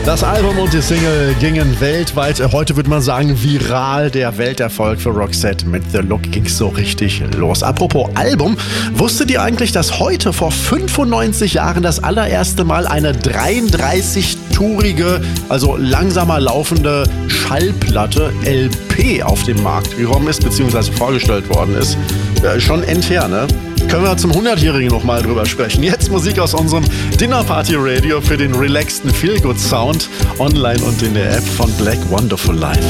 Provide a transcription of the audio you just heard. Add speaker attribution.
Speaker 1: Das Album und die Single gingen weltweit, heute würde man sagen viral. Der Welterfolg für Roxette mit The Look ging so richtig los. Apropos Album, wusstet ihr eigentlich, dass heute vor 95 Jahren das allererste Mal eine 33-tourige, also langsamer laufende Schallplatte LP auf den Markt gekommen ist, beziehungsweise vorgestellt worden ist? Schon enther, ne? Können wir zum 100-Jährigen nochmal drüber sprechen. Jetzt Musik aus unserem Dinner Party Radio für den relaxten Feel-Good-Sound online und in der App von Black Wonderful Life.